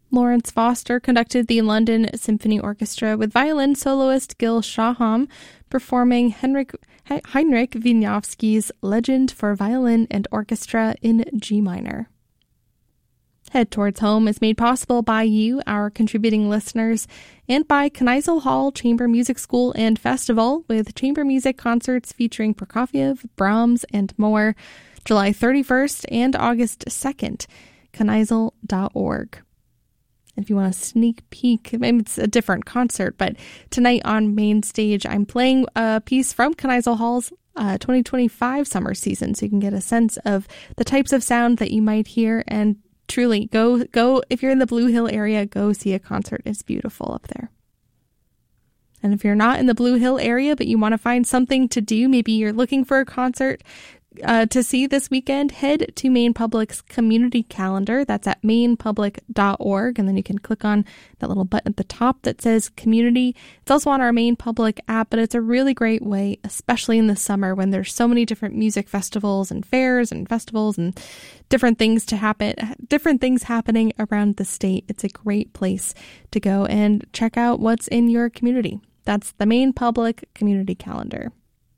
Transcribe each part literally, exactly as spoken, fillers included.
Lawrence Foster conducted the London Symphony Orchestra with violin soloist Gil Shaham performing Henrik, Heinrich Wieniawski's Legend for Violin and Orchestra in G minor. Head Towards Home is made possible by you, our contributing listeners, and by Kneisel Hall Chamber Music School and Festival, with chamber music concerts featuring Prokofiev, Brahms, and more, July thirty-first and August second, kneisel dot org. If you want a sneak peek, maybe it's a different concert, but tonight on Main Stage, I'm playing a piece from Kneisel Hall's uh, twenty twenty-five summer season, so you can get a sense of the types of sound that you might hear. And truly, go, go if you're in the Blue Hill area, go see a concert. It's beautiful up there. And if you're not in the Blue Hill area, but you want to find something to do, maybe you're looking for a concert Uh, to see this weekend, head to Maine Public's community calendar. That's at maine public dot org, and then you can click on that little button at the top that says community. It's also on our Maine Public app, but it's a really great way, especially in the summer when there's so many different music festivals and fairs and festivals and different things to happen, different things happening around the state. It's a great place to go and check out what's in your community. That's the Maine Public community calendar.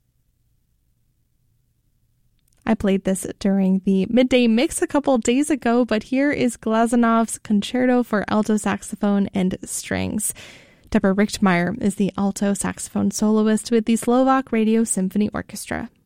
I played this during the midday mix a couple days ago, but here is Glazanov's Concerto for Alto Saxophone and Strings. Deborah Richtmeyer is the alto saxophone soloist with the Slovak Radio Symphony Orchestra.